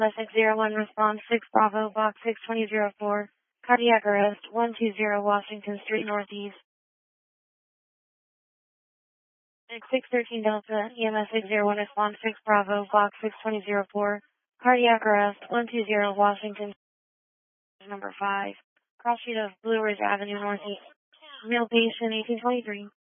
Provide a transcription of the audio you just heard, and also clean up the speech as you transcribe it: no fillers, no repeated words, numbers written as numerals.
601 response 6 Bravo box 62004. Cardiac arrest 120 Washington Street Northeast. 613 Delta EMS 601 response 6 Bravo box 62004. Cardiac arrest 120 Washington number 5. Cross street of Blue Ridge Avenue Northeast. Male patient 1823.